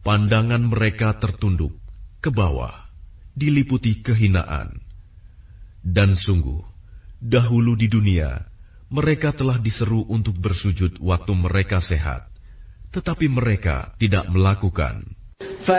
Pandangan mereka tertunduk ke bawah, diliputi kehinaan. Dan sungguh, dahulu di dunia, mereka telah diseru untuk bersujud waktu mereka sehat, tetapi mereka tidak melakukan.